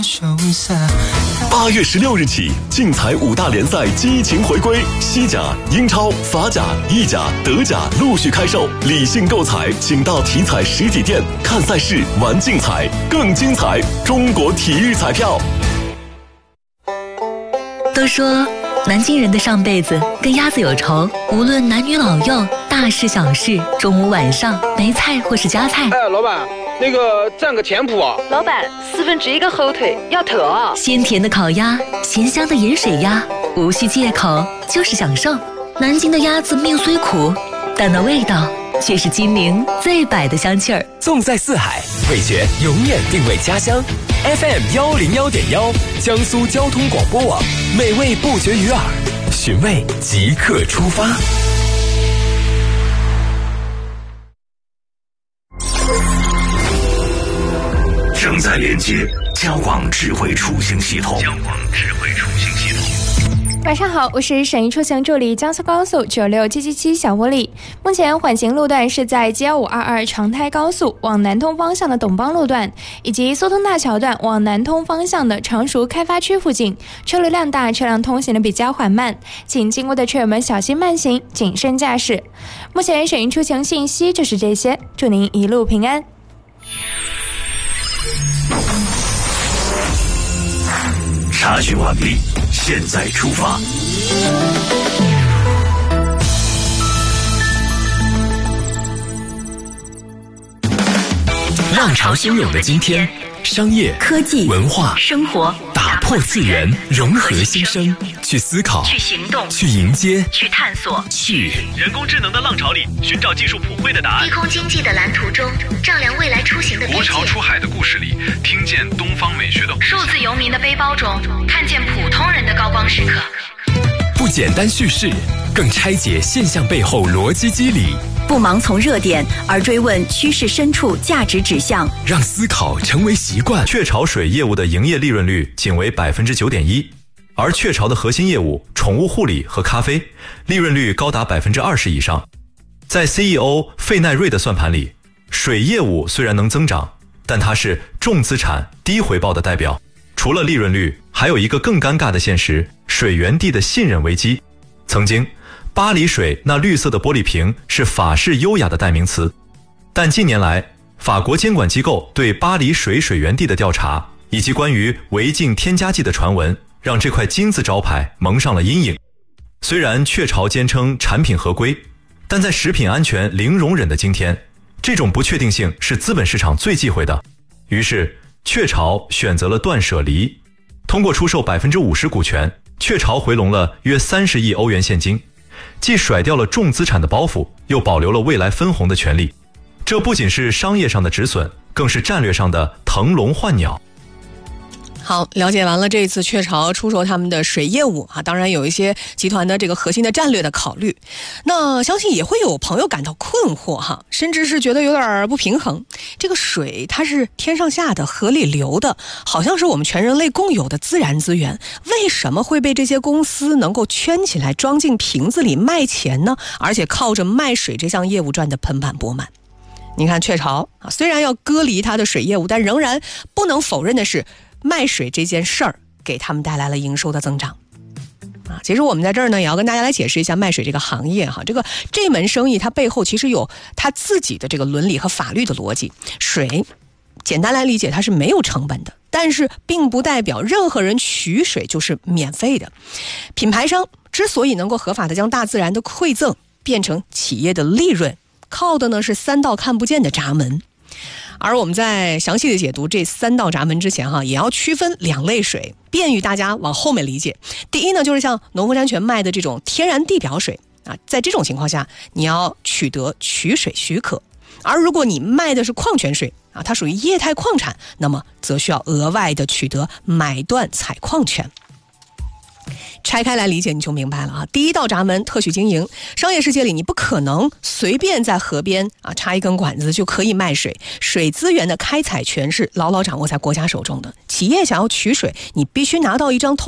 8月16日起，竞彩5大联赛激情回归，西甲、英超、法甲、意甲、德甲陆续开售。理性购彩，请到体彩实体店看赛事、玩竞彩，更精彩。中国体育彩票。 都说南京人的上辈子跟鸭子有仇，无论男女老幼，大事小事，中午晚上没菜或是加菜。 哎，老板，那个蘸个甜谱啊。 老板，1/4个火腿要特啊。 鲜甜的烤鸭，咸香的盐水鸭，无需借口，就是享受。南京的鸭子命虽苦，但那味道却是金陵最摆的香气儿。 纵在四海，味觉永远定位家乡。FM 101.1，江苏交通广播网，美味不绝于耳，寻味即刻出发。 正在连接交广智慧出行系统。 晚上好，我是省一出行助理江苏高速96777小茉莉。目前缓行路段是在 G1522 长台高速往南通方向的董邦路段，以及苏通大桥段往南通方向的常熟开发区附近，车流量大，车辆通行的比较缓慢，请经过的车友们小心慢行，谨慎驾驶。目前省一出行信息就是这些，祝您一路平安。 查询完毕，现在出发。 浪潮汹涌的今天，商业、 科技、 文化、 生活， 打破次元，融合新生，去思考， 去行动， 去迎接， 去探索， 去人工智能的浪潮里寻找技术普惠的答案， 低空经济的蓝图中丈量未来出行的边界， 国潮出海的故事里听见东方美学的数字游民的背包中看见普通人的高光时刻。 不简单叙事，更拆解现象背后逻辑机理， 不盲从热点，而追问趋势深处价值指向， 让思考成为习惯。 雀巢水业务的营业利润率仅为 9.1%， 而雀巢的核心业务宠物护理和咖啡利润率高达 20% 以上。在 CEO 费奈瑞的算盘里，水业务虽然能增长，但它是重资产低回报的代表。除了利润率，还有一个更尴尬的现实，水源地的信任危机。曾经巴黎水那绿色的玻璃瓶是法式优雅的代名词，但近年来法国监管机构对巴黎水水源地的调查，以及关于违禁添加剂的传闻，让这块金字招牌蒙上了阴影。虽然雀巢坚称产品合规，但在食品安全零容忍的今天，这种不确定性是资本市场最忌讳的。于是雀巢选择了断舍离，通过出售 50% 股权，雀巢回笼了约30亿欧元现金，既甩掉了重资产的包袱，又保留了未来分红的权利。这不仅是商业上的止损，更是战略上的腾笼换鸟。 好，了解完了这一次雀巢出售他们的水业务啊，当然有一些集团的这个核心的战略的考虑。那相信也会有朋友感到困惑哈，甚至是觉得有点不平衡。这个水它是天上下的，河里流的，好像是我们全人类共有的自然资源，为什么会被这些公司能够圈起来装进瓶子里卖钱呢？而且靠着卖水这项业务赚得盆满钵满。你看雀巢啊，虽然要割离它的水业务，但仍然不能否认的是，卖水这件事儿给他们带来了营收的增长啊。其实我们在这儿呢，也要跟大家来解释一下卖水这个行业哈。这门生意它背后其实有它自己的这个伦理和法律的逻辑。水简单来理解，它是没有成本的，但是并不代表任何人取水就是免费的。品牌商之所以能够合法的将大自然的馈赠变成企业的利润，靠的呢是3道看不见的闸门。而我们在详细的解读这3道闸门之前哈，也要区分2类水，便于大家往后面理解。第一呢，就是像农夫山泉卖的这种天然地表水啊，在这种情况下，你要取得取水许可。而如果你卖的是矿泉水啊，它属于液态矿产，那么则需要额外的取得买断采矿权。拆开来理解你就明白了啊。第一道闸门，特许经营。商业世界里，你不可能随便在河边啊插一根管子就可以卖水，水资源的开采权是牢牢掌握在国家手中的。企业想要取水，你必须拿到一张